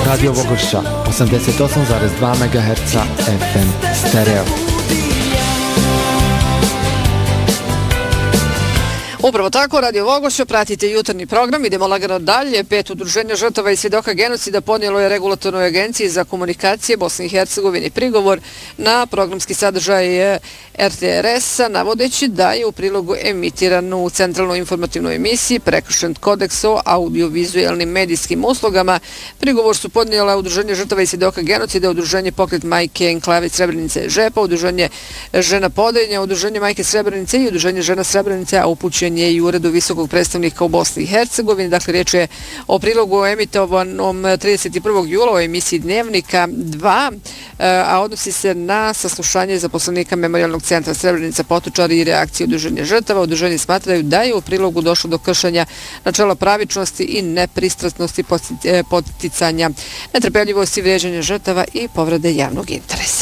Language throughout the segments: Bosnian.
Radio Vogošća, 88,2 MHz FM stereo. Upravo tako, Radio Vogošća, pratite jutarnji program, idemo lagano dalje. 5 udruženja žrtava i svjedoka genocida podnijelo je Regulatornoj agenciji za komunikacije Bosne i Hercegovine prigovor na programski sadržaj RTRS-a, navodeći da je u prilogu emitiranu u centralnoj informativnoj emisiji prekršen kodeks o audiovizualnim medijskim uslugama. Prigovor su podnijela udruženje žrtava i svjedoka genocida, udruženje Pokret majke Enklave Srebrenice Žepa, udruženje Žena Podrinja, udruženje Majke Srebrenice i udruženje Žena Srebrenice, a upućen je i u uredu visokog predstavnika u Bosni i Hercegovini. Dakle, riječ je o prilogu emitovanom 31. jula u emisiji Dnevnika 2, a odnosi se na saslušanje zaposlenika Memorijalnog centra Srebrenica Potočari i reakcije udruženja žrtava. Udruženje smatraju da je u prilogu došlo do kršenja načela pravičnosti i nepristrasnosti, poticanja netrpeljivosti, vrijeđanja žrtava i povrede javnog interesa.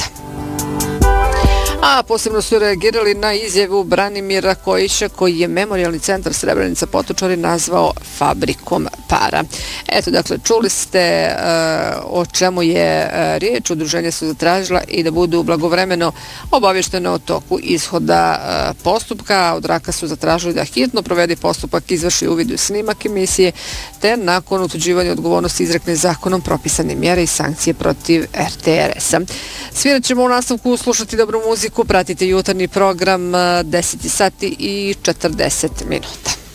A posebno su reagirali na izjavu Branimira Kojića, koji je Memorijalni centar Srebrenica Potočari nazvao fabrikom para. Eto, dakle, čuli ste o čemu je riječ. Udruženja su zatražila i da budu blagovremeno obavještene o toku ishoda postupka. Od RAK-a su zatražili da hitno provede postupak, izvrši uvid u snimak emisije, te nakon utvrđivanja odgovornosti izrekne zakonom propisane mjere i sankcije protiv RTRS-a. Svirat ćemo u nastavku slušati dobru muziku. Pratite jutarnji program 10 sati i 40 minuta.